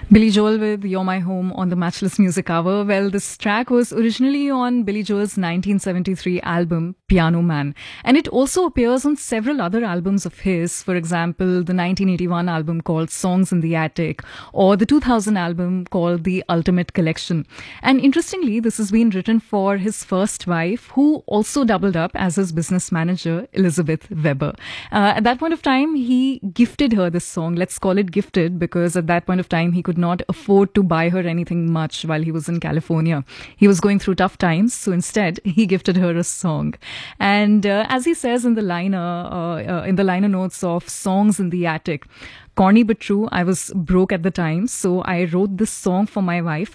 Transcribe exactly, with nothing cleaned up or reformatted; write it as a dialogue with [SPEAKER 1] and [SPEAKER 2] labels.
[SPEAKER 1] Billy Joel with You're My Home on the Matchless Music Hour. Well, this track was originally on Billy Joel's nineteen seventy-three album, Piano Man. And it also appears on several other albums of his. For example, the nineteen eighty-one album called Songs in the Attic, or the two thousand album called The Ultimate Collection. And interestingly, this has been written for his first wife, who also doubled up as his business manager, Elizabeth Weber. Uh, at that point of time, he gifted her this song. Let's call it gifted, because at that point of time, he could not afford to buy her anything much while he was in California. He was going through tough times, so instead he gifted her a song. And uh, as he says in the liner, uh, uh, in the liner notes of Songs in the Attic, corny but true, I was broke at the time, so I wrote this song for my wife